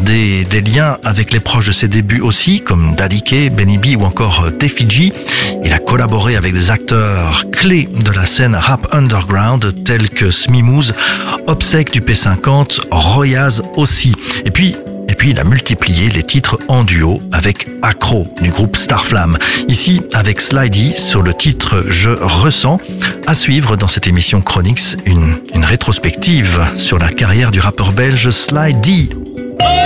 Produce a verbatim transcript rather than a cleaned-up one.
gardé des liens avec les proches de ses débuts aussi, comme Daddy Kay, Benny B ou encore Tefiji. Il a collaboré avec des acteurs clés de la scène rap underground tels que Smimooz, Obsèque du P cinquante, Royaz aussi. Et puis, Et puis, il a multiplié les titres en duo avec Acro du groupe Starflame. Ici, avec Sly-D sur le titre Je ressens. À suivre dans cette émission Chronix, une, une rétrospective sur la carrière du rappeur belge Sly-D.